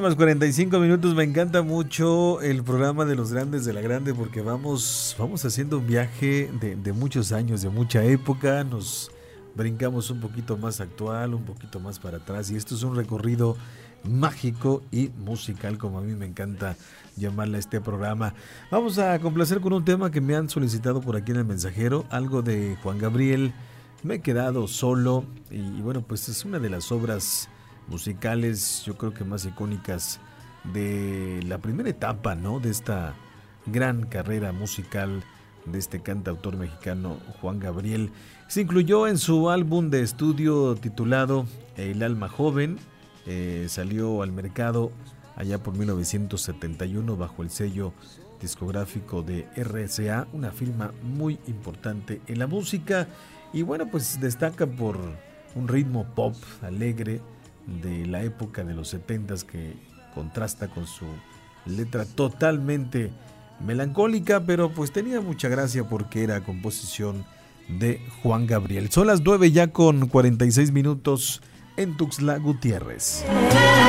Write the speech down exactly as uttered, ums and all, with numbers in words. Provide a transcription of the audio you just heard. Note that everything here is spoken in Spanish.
los cuarenta y cinco minutos. Me encanta mucho el programa de los grandes de la grande porque vamos, vamos haciendo un viaje de, de muchos años, de mucha época. Nos brincamos un poquito más actual, un poquito más para atrás. Y esto es un recorrido mágico y musical, como a mí me encanta llamarle a este programa. Vamos a complacer con un tema que me han solicitado por aquí en el mensajero. Algo de Juan Gabriel. Me he quedado solo. Y, y bueno, pues es una de las obras musicales, yo creo que más icónicas de la primera etapa, ¿no? De esta gran carrera musical de este cantautor mexicano Juan Gabriel. Se incluyó en su álbum de estudio titulado El alma joven. Eh, salió al mercado allá por mil novecientos setenta y uno bajo el sello discográfico de R C A, una firma muy importante en la música. Y bueno, pues destaca por un ritmo pop alegre de la época de los setentas que contrasta con su letra totalmente melancólica, pero pues tenía mucha gracia porque era composición de Juan Gabriel. Son las nueve ya con cuarenta y seis minutos en Tuxtla Gutiérrez.